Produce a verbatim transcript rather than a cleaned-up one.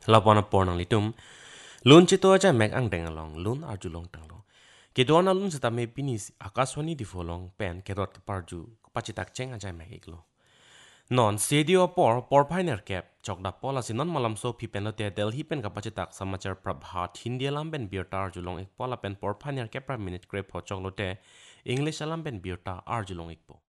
lapana pornang litum lun chito aja mek ang dengalong lun arjulong tanglo kedona lun setame pinis akaswani di folong pen kerot keparju pacitak ceng aja mek iklo non sedio por por pioneer cap chokda pola sinon malam so pipenote delhi pen kapacitak samachar prabhat hindi lamben biota arjulong ik pola pen por pioneer cap per minute grep ho choklote english alamben biota arjulong ikpo